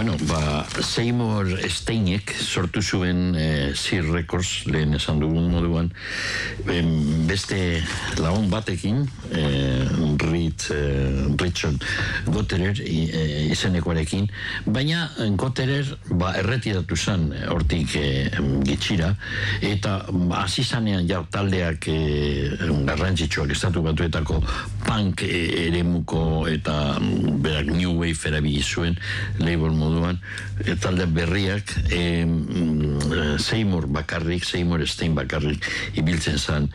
Bueno, Seymour Steinek sortu zuen Sir Records, lehen esan dugun moduan, beste lagun batekin, Richard Gotterer izenekoarekin, baina Gotterer erretiratu zen hortik gitxira, eta hasi zanean ja taldeak garrantzitsuak Estatu Batuetako punk eremuko eta berak New Wave erabili zuen label moduan, talde berriak Seymour Stein bakarrik ibiltzen zen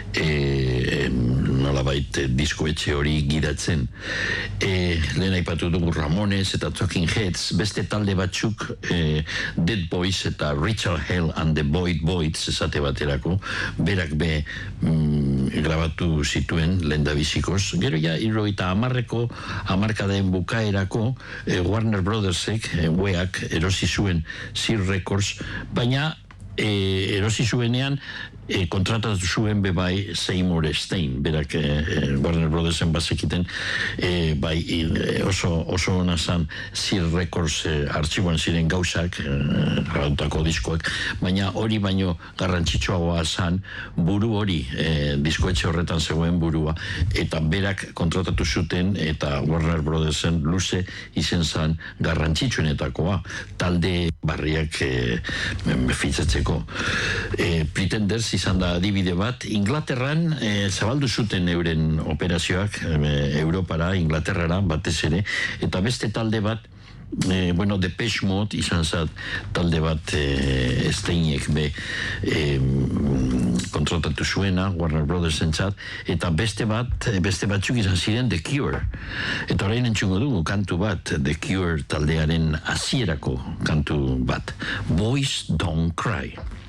nolabait diskoetxe hori gidatzen. Lehen aipatu dugu Ramones eta Talking Heads, beste talde batzuk Dead Boys eta Richard Hell and the Boys esate baterako, berak grabatu zituen lehendabizikoz. Gero ja, irroita hamarkadaen bukaerako Warner Brothersek, weak, erosi zuen Sir Records, baina erosi zuenean kontratatu zuen bebai Seymour Stein, berak Warner Brothersen bazekiten oso ona zan Sir Records artxiboan ziren gauzak, grabatutako diskoak, baina hori baino garrantzitsuagoa zan buru hori, diskoetxe horretan zegoen burua, eta berak kontratatu zuten eta Warner Brothersen luze izen zan garrantzitsuenetakoa, talde barriak fitzatzeko. Pretenders izan da adibide bat, Inglaterran zabaldu zuten euren operazioak Europara, Inglaterrara batez ere, eta beste talde bat, Depeche Mode izan zat talde bat Steinek kontratatu zuena, Warner Brothers entzat, eta beste batzuk izan ziren The Cure. Eta orain entzungo dugu kantu bat, The Cure taldearen hasierako kantu bat, Boys Don't Cry.